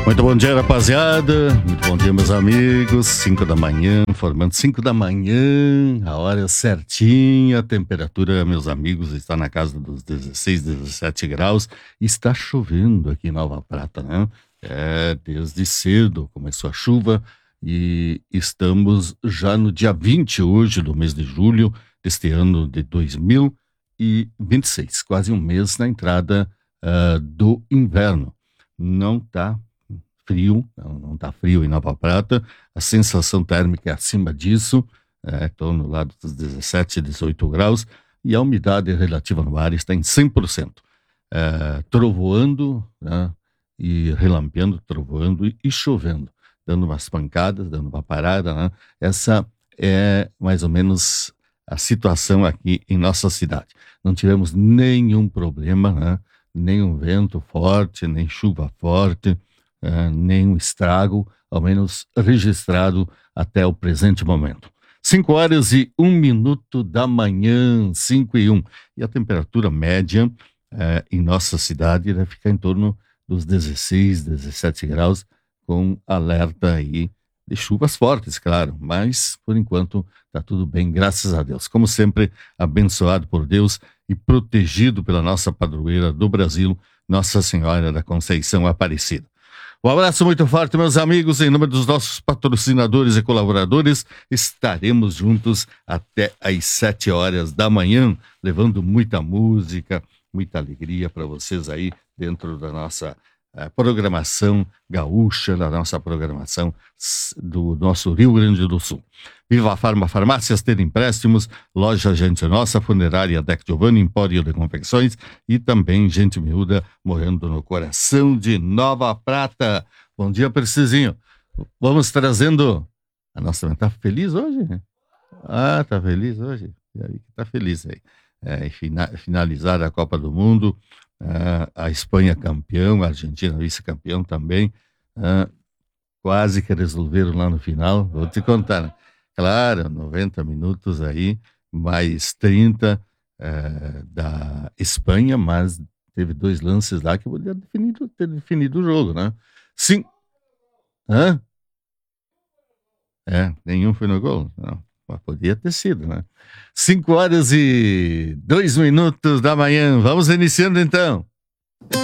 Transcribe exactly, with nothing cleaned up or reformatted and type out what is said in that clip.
Muito bom dia, rapaziada. Muito bom dia, meus amigos. cinco da manhã, formando cinco da manhã, a hora certinha. A temperatura, meus amigos, está na casa dos dezesseis, dezessete graus. Está chovendo aqui em Nova Prata, né? É, desde cedo começou a chuva e estamos já no dia vinte hoje do mês de julho deste ano de dois mil e vinte e seis. Quase um mês na entrada uh, do inverno. Não está frio, não, não tá frio em Nova Prata, a sensação térmica é acima disso, é, estou no lado dos dezessete, dezoito graus, e a umidade relativa no ar está em cem por cento, é, trovoando, né, e relampeando, trovoando e, e chovendo, dando umas pancadas, dando uma parada, né? Essa é mais ou menos a situação aqui em nossa cidade. Não tivemos nenhum problema, né? Nenhum vento forte, nem chuva forte, Uh, nenhum estrago, ao menos registrado até o presente momento. cinco horas e um minuto da manhã, cinco e um. E a temperatura média uh, em nossa cidade vai ficar em torno dos dezesseis, dezessete graus, com alerta aí de chuvas fortes, claro, mas por enquanto está tudo bem, graças a Deus. Como sempre, abençoado por Deus e protegido pela nossa padroeira do Brasil, Nossa Senhora da Conceição Aparecida. Um abraço muito forte, meus amigos, em nome dos nossos patrocinadores e colaboradores. Estaremos juntos até às sete horas da manhã, levando muita música, muita alegria para vocês aí dentro da nossa uh, programação gaúcha, da nossa programação do nosso Rio Grande do Sul. Viva a Farma Farmácias, ter empréstimos, loja Gente Nossa, funerária Dec Giovanni, Empório de Confecções e também Gente Miúda, morando no coração de Nova Prata. Bom dia, Precisinho. Vamos trazendo... A nossa... Tá feliz hoje? Ah, tá feliz hoje? E aí, tá feliz aí. É, e fina... finalizar a Copa do Mundo, é, a Espanha campeão, a Argentina vice-campeão também, é, quase que resolveram lá no final, vou te contar, né? Claro, noventa minutos aí, mais trinta é, da Espanha, mas teve dois lances lá que podia definido, ter definido o jogo, né? Sim. Hã? É, nenhum foi no gol? Não, mas podia ter sido, né? Cinco horas e dois minutos da manhã, vamos iniciando então.